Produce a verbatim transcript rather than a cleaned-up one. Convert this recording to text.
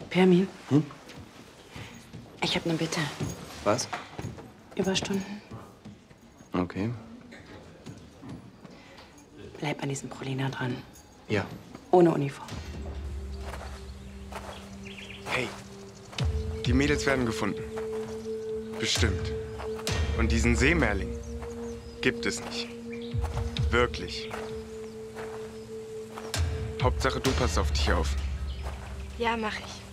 Permin? Hm? Ich habe eine Bitte. Was? Überstunden. Okay. Bleib an diesem Prolina dran. Ja. Ohne Uniform. Hey, die Mädels werden gefunden. Bestimmt. Und diesen Seemerling gibt es nicht. Wirklich. Hauptsache, du passt auf dich auf. Ja, mach ich.